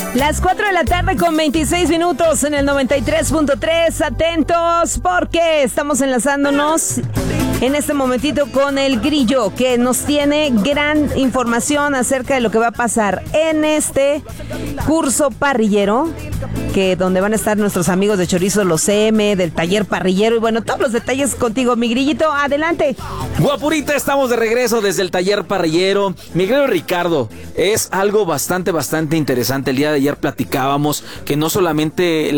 Las 4 de la tarde con 26 minutos en el 93.3. Atentos porque estamos enlazándonos en este momentito con el Grillo, que nos tiene gran información acerca de lo que va a pasar en este curso parrillero, que donde van a estar nuestros amigos de Chorizo Los CM, del taller parrillero, y bueno, todos los detalles contigo, mi Grillito. Adelante. Guapurita, estamos de regreso desde el taller parrillero. Mi querido Ricardo, es algo bastante interesante. El día de ayer platicábamos que no solamente